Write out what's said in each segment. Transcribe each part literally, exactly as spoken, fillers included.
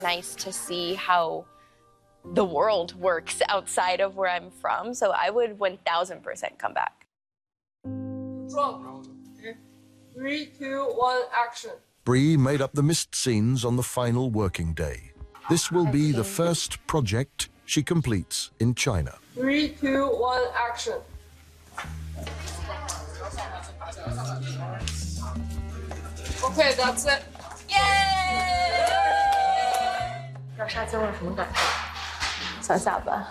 Nice to see how the world works outside of where I'm from, so I would one thousand percent come back. Okay. Three, two, one, action. Bree made up the missed scenes on the final working day. This will be the first project she completes in China. Three, two, one, action. Okay, that's it. Yay! 要杀青了什么感受？想下班。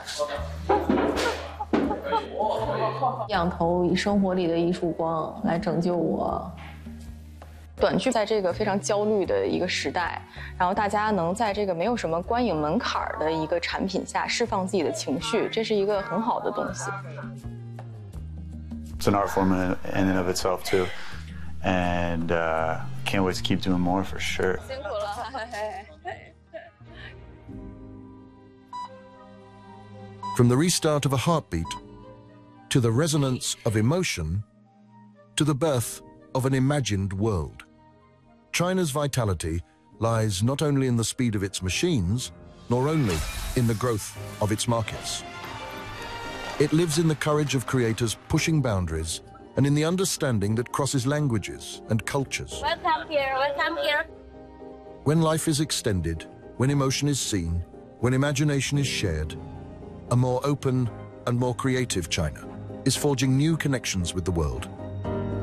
仰头以生活里的一束光来拯救我。短剧在这个非常焦虑的一个时代，然后大家能在这个没有什么观影门槛的一个产品下释放自己的情绪，这是一个很好的东西。 It's an art form in and of itself too, and uh, can't wait to keep doing more for sure. 辛苦了。 From the restart of a heartbeat, to the resonance of emotion, to the birth of an imagined world. China's vitality lies not only in the speed of its machines, nor only in the growth of its markets. It lives in the courage of creators pushing boundaries and in the understanding that crosses languages and cultures. Welcome here, welcome here. When life is extended, when emotion is seen, when imagination is shared, a more open and more creative China is forging new connections with the world.